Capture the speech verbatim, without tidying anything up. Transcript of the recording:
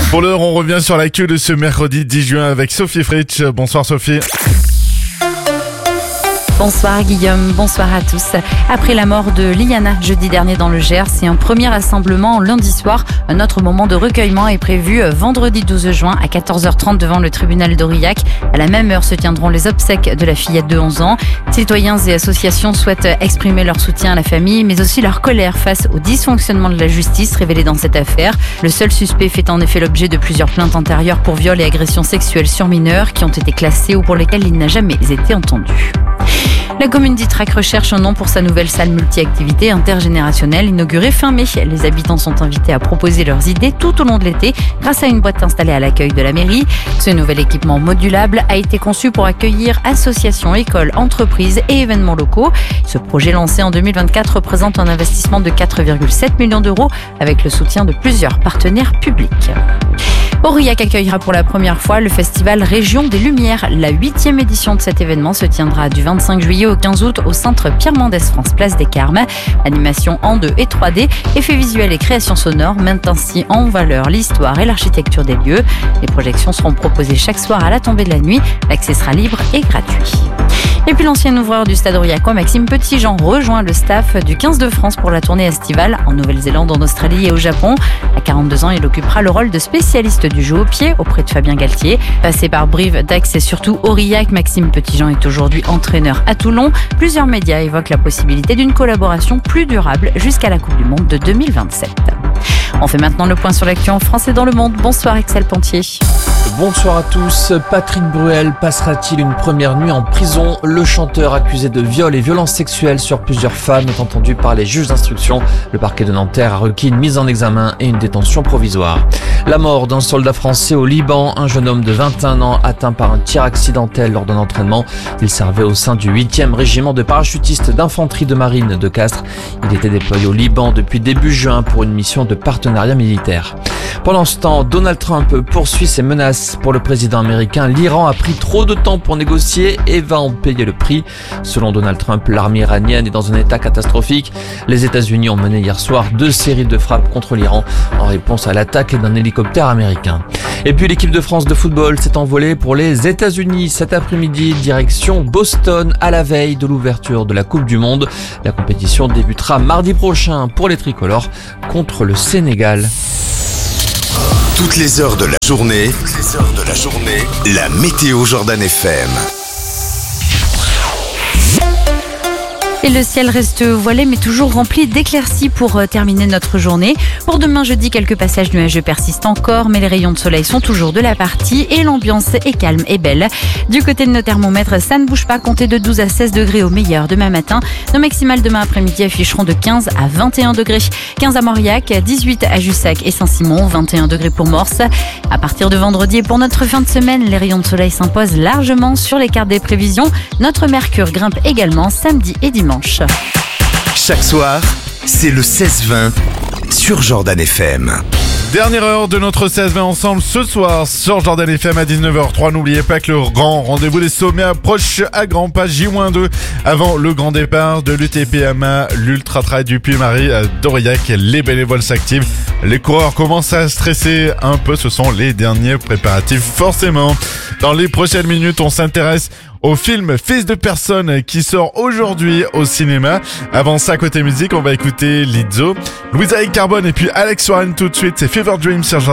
Pour l'heure, on revient sur l'actu de ce mercredi dix juin avec Sophie Fritsch. Bonsoir Sophie. Bonsoir Guillaume, bonsoir à tous. Après la mort de Liana jeudi dernier dans le Gers et un premier rassemblement lundi soir, un autre moment de recueillement est prévu vendredi douze juin à quatorze heures trente devant le tribunal d'Aurillac. À la même heure se tiendront les obsèques de la fillette de onze ans. Citoyens et associations souhaitent exprimer leur soutien à la famille, mais aussi leur colère face au dysfonctionnement de la justice révélé dans cette affaire. Le seul suspect fait en effet l'objet de plusieurs plaintes antérieures pour viol et agressions sexuelles sur mineurs qui ont été classées ou pour lesquelles il n'a jamais été entendu. La commune d'Ytrac recherche un nom pour sa nouvelle salle multi-activité intergénérationnelle inaugurée fin mai. Les habitants sont invités à proposer leurs idées tout au long de l'été grâce à une boîte installée à l'accueil de la mairie. Ce nouvel équipement modulable a été conçu pour accueillir associations, écoles, entreprises et événements locaux. Ce projet lancé en deux mille vingt-quatre représente un investissement de quatre virgule sept millions d'euros avec le soutien de plusieurs partenaires publics. Aurillac accueillera pour la première fois le festival Région des Lumières. La huitième édition de cet événement se tiendra du vingt-cinq juillet au quinze août au centre Pierre Mendès France, place des Carmes. Animation en deux et trois D, effets visuels et créations sonores mettent ainsi en valeur l'histoire et l'architecture des lieux. Les projections seront proposées chaque soir à la tombée de la nuit. L'accès sera libre et gratuit. Et puis l'ancien ouvreur du stade aurillacois, Maxime Petitjean, rejoint le staff du quinze de France pour la tournée estivale en Nouvelle-Zélande, en Australie et au Japon. À quarante-deux ans, il occupera le rôle de spécialiste du jeu au pied auprès de Fabien Galtier. Passé par Brive, Dax et surtout Aurillac, Maxime Petitjean est aujourd'hui entraîneur à Toulon. Plusieurs médias évoquent la possibilité d'une collaboration plus durable jusqu'à la Coupe du Monde de deux mille vingt-sept. On fait maintenant le point sur l'actu en France et dans le monde. Bonsoir Axel Pontier. Bonsoir à tous. Patrick Bruel passera-t-il une première nuit en prison? Le chanteur accusé de viol et violences sexuelles sur plusieurs femmes est entendu par les juges d'instruction. Le parquet de Nanterre a requis une mise en examen et une détention provisoire. La mort d'un soldat français au Liban, un jeune homme de vingt et un ans atteint par un tir accidentel lors d'un entraînement. Il servait au sein du huitième régiment de parachutistes d'infanterie de marine de Castres. Il était déployé au Liban depuis début juin pour une mission de partenariat militaire. Pendant ce temps, Donald Trump poursuit ses menaces. Pour le président américain, l'Iran a pris trop de temps pour négocier et va en payer le prix. Selon Donald Trump, l'armée iranienne est dans un état catastrophique. Les États-Unis ont mené hier soir deux séries de frappes contre l'Iran en réponse à l'attaque d'un hélicoptère américain. Et puis l'équipe de France de football s'est envolée pour les États-Unis cet après-midi, direction Boston à la veille de l'ouverture de la Coupe du Monde. La compétition débutera mardi prochain pour les tricolores contre le Sénégal. Toutes les heures de la journée, toutes les heures de la journée, la météo Jordan F M. Et le ciel reste voilé mais toujours rempli d'éclaircies pour terminer notre journée. Pour demain jeudi, quelques passages nuageux persistent encore, mais les rayons de soleil sont toujours de la partie et l'ambiance est calme et belle. Du côté de nos thermomètres, ça ne bouge pas, comptez de douze à seize degrés au meilleur demain matin. Nos maximales demain après-midi afficheront de quinze à vingt et un degrés. quinze à Mauriac, dix-huit à Jussac et Saint-Simon, vingt et un degrés pour Morse. À partir de vendredi et pour notre fin de semaine, les rayons de soleil s'imposent largement sur les cartes des prévisions. Notre mercure grimpe également samedi et dimanche. Chaque soir, c'est le seize vingt sur Jordan F M. Dernière heure de notre seize vingt ensemble ce soir sur Jordan F M à dix-neuf heures zéro trois. N'oubliez pas que le grand rendez-vous des sommets approche à grands pas, J deux, avant le grand départ de l'U T P M A, l'Ultra Trail du Puy-Marie d'Aurillac. Les bénévoles s'activent, les coureurs commencent à stresser un peu, ce sont les derniers préparatifs forcément. Dans les prochaines minutes, on s'intéresse au film Fils de personne qui sort aujourd'hui au cinéma. Avant ça, côté musique, on va écouter Lizzo, Louisa et Carbone et puis Alex Warren tout de suite. C'est Fever Dream sur Jordan.